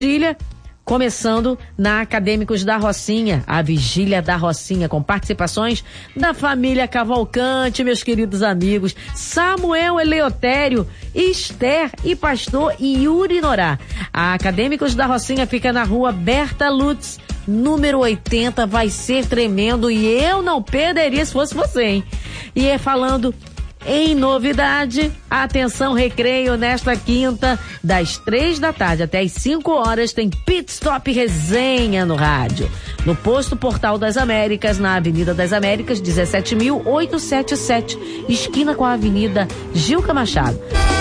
vigília, começando na Acadêmicos da Rocinha, a Vigília da Rocinha, com participações da família Cavalcante, meus queridos amigos, Samuel Eleutério, Esther e pastor Yuri Norá. A Acadêmicos da Rocinha fica na rua Berta Lutz, número 80, vai ser tremendo e eu não perderia se fosse você, hein? E é falando em novidade, atenção recreio nesta quinta, das 3 da tarde até as 5 horas, tem Pit Stop Resenha no rádio. No posto Portal das Américas, na Avenida das Américas, 17.877, esquina com a Avenida Gilca Machado.